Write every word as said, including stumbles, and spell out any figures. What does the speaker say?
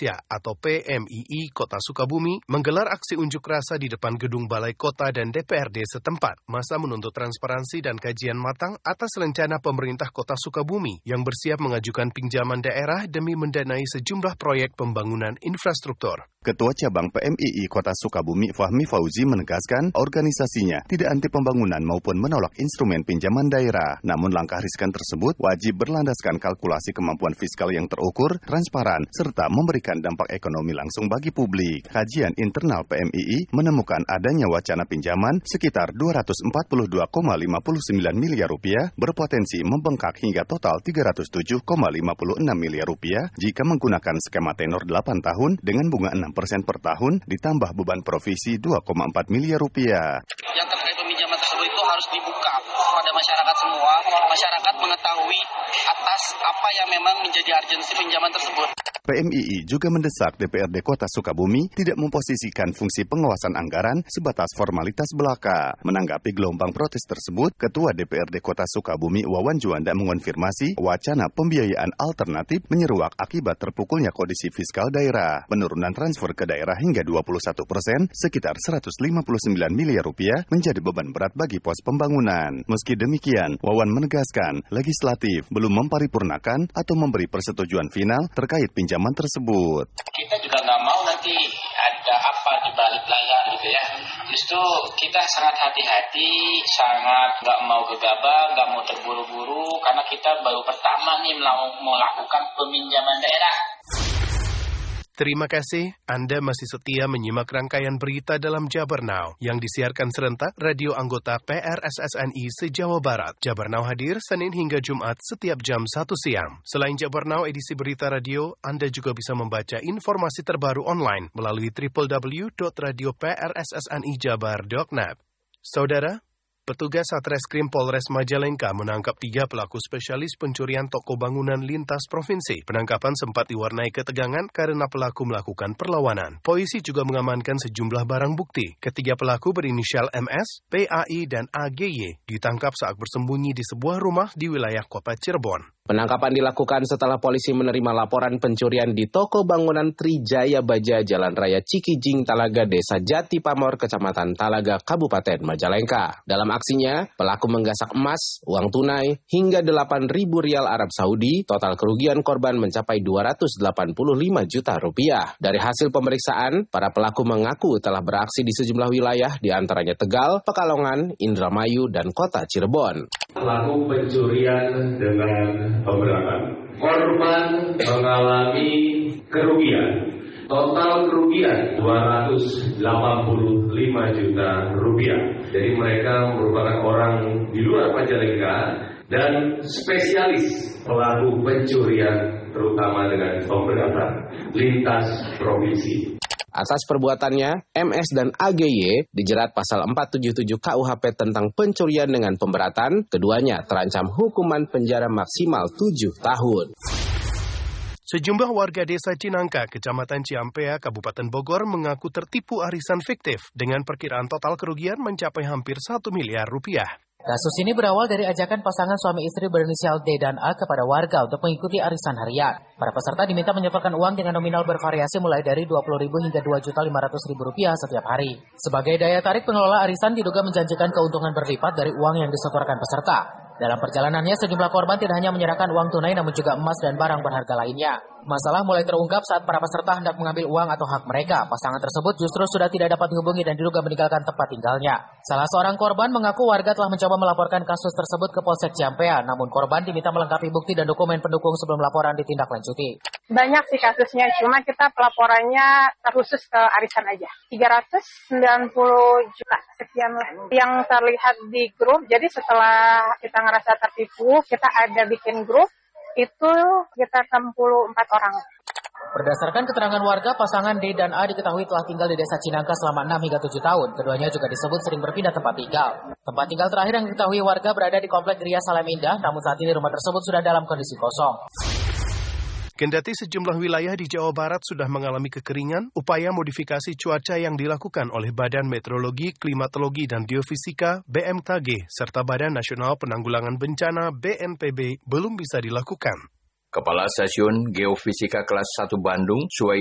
Indonesia atau P M I I Kota Sukabumi menggelar aksi unjuk rasa di depan gedung Balai Kota dan D P R D setempat. Masa menuntut transparansi dan kajian matang atas rencana pemerintah Kota Sukabumi yang bersiap mengajukan pinjaman daerah demi mendanai sejumlah proyek pembangunan infrastruktur. Ketua Cabang P M I I Kota Sukabumi Fahmi Fauzi menegaskan organisasinya tidak anti pembangunan maupun menolak instrumen pinjaman daerah. Namun langkah riskan tersebut wajib berlandaskan kalkulasi kemampuan fiskal yang terukur, transparan, serta memberikan dampak ekonomi langsung bagi publik. Kajian internal P M I I menemukan adanya wacana pinjaman sekitar dua ratus empat puluh dua koma lima sembilan miliar rupiah berpotensi membengkak hingga total tiga ratus tujuh koma lima enam miliar rupiah jika menggunakan skema tenor delapan tahun dengan bunga enam persen per tahun ditambah beban provisi dua koma empat miliar rupiah. Yang terkait peminjaman tersebut itu harus dibuka pada masyarakat semua. Masyarakat mengetahui atas apa yang memang menjadi urgensi pinjaman tersebut. P M I I juga mendesak D P R D Kota Sukabumi tidak memposisikan fungsi pengawasan anggaran sebatas formalitas belaka. Menanggapi gelombang protes tersebut, Ketua D P R D Kota Sukabumi Wawan Juanda mengonfirmasi wacana pembiayaan alternatif menyeruak akibat terpukulnya kondisi fiskal daerah. Penurunan transfer ke daerah hingga dua puluh satu persen, sekitar seratus lima puluh sembilan miliar rupiah menjadi beban berat bagi pos pembangunan. Meski demikian, Wawan menegaskan legislatif belum memparipurnakan atau memberi persetujuan final terkait pinjaman tersebut. Kita juga nggak mau nanti ada apa di balik layar gitu ya. Justru kita sangat hati-hati, sangat nggak mau gegabah, nggak mau terburu-buru, karena kita baru pertama nih melakukan peminjaman daerah. Terima kasih, Anda masih setia menyimak rangkaian berita dalam Jabar Now yang disiarkan serentak radio anggota P R S S N I se-Jawa Barat. Jabar Now hadir Senin hingga Jumat setiap jam satu siang. Selain Jabar Now edisi berita radio, Anda juga bisa membaca informasi terbaru online melalui w w w dot radio p r s s n i jabar dot net. Saudara, petugas Satreskrim Polres Majalengka menangkap tiga pelaku spesialis pencurian toko bangunan lintas provinsi. Penangkapan sempat diwarnai ketegangan karena pelaku melakukan perlawanan. Polisi juga mengamankan sejumlah barang bukti. Ketiga pelaku berinisial M S, P A I, dan A G Y ditangkap saat bersembunyi di sebuah rumah di wilayah Kota Cirebon. Penangkapan dilakukan setelah polisi menerima laporan pencurian di toko bangunan Trijaya Baja Jalan Raya Cikijing, Talaga, Desa Jati Pamor, Kecamatan Talaga, Kabupaten Majalengka. Dalam aksinya, pelaku menggasak emas, uang tunai, hingga delapan ribu rial Arab Saudi. Total kerugian korban mencapai dua ratus delapan puluh lima juta rupiah. Dari hasil pemeriksaan, para pelaku mengaku telah beraksi di sejumlah wilayah, di antaranya Tegal, Pekalongan, Indramayu, dan Kota Cirebon. Pelaku pencurian dengan pemberatan. Korban mengalami kerugian. Total kerugian dua ratus delapan puluh lima juta rupiah. Jadi mereka merupakan orang di luar Majalengka dan spesialis pelaku pencurian terutama dengan pemberatan lintas provinsi. Atas perbuatannya, M S dan A G Y dijerat pasal empat tujuh tujuh K U H P tentang pencurian dengan pemberatan. Keduanya terancam hukuman penjara maksimal tujuh tahun. Sejumlah warga desa Cinangka, Kecamatan Ciampea, Kabupaten Bogor mengaku tertipu arisan fiktif dengan perkiraan total kerugian mencapai hampir satu miliar rupiah. Kasus ini berawal dari ajakan pasangan suami istri berinisial D dan A kepada warga untuk mengikuti arisan harian. Para peserta diminta menyetorkan uang dengan nominal bervariasi mulai dari dua puluh ribu rupiah hingga dua juta lima ratus ribu rupiah setiap hari. Sebagai daya tarik, pengelola arisan diduga menjanjikan keuntungan berlipat dari uang yang disetorkan peserta. Dalam perjalanannya, sejumlah korban tidak hanya menyerahkan uang tunai namun juga emas dan barang berharga lainnya. Masalah mulai terungkap saat para peserta hendak mengambil uang atau hak mereka. Pasangan tersebut justru sudah tidak dapat dihubungi dan diduga meninggalkan tempat tinggalnya. Salah seorang korban mengaku warga telah mencoba melaporkan kasus tersebut ke Polsek Ciampea, namun korban diminta melengkapi bukti dan dokumen pendukung sebelum laporan ditindaklanjuti. Banyak sih kasusnya, cuma kita pelaporannya terkhusus ke arisan aja. tiga ratus sembilan puluh juta sekian lah yang terlihat di grup. Jadi setelah kita ngerasa tertipu, kita ada bikin grup. Itu kita enam puluh empat orang. Berdasarkan keterangan warga, pasangan D dan A diketahui telah tinggal di desa Cinangka selama enam hingga tujuh tahun. Keduanya juga disebut sering berpindah tempat tinggal. Tempat tinggal terakhir yang diketahui warga berada di Komplek Gria Salem Indah, namun saat ini rumah tersebut sudah dalam kondisi kosong. Kendati sejumlah wilayah di Jawa Barat sudah mengalami kekeringan, upaya modifikasi cuaca yang dilakukan oleh Badan Meteorologi, Klimatologi, dan Geofisika B M K G serta Badan Nasional Penanggulangan Bencana B N P B belum bisa dilakukan. Kepala Stasiun Geofisika Kelas satu Bandung, Suwai